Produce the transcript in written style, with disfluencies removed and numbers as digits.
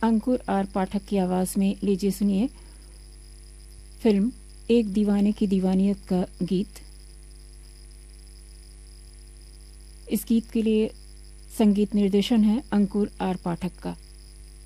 अंकुर are पाठक की आवाज में लीजिए सुनिए फिल्म एक दीवाने की दीवानियत का गीत। इस गीत के लिए संगीत निर्देशन है अंकुर आर पाठक का।